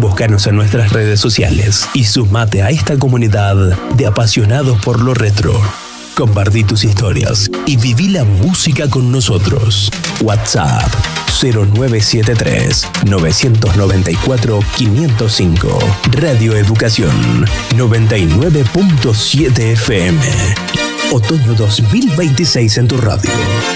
Búscanos en nuestras redes sociales y sumate a esta comunidad de apasionados por lo retro. Compartí tus historias y viví la música con nosotros. WhatsApp 0973 994 505. Radio Educación 99.7 FM. Otoño 2026 en tu radio.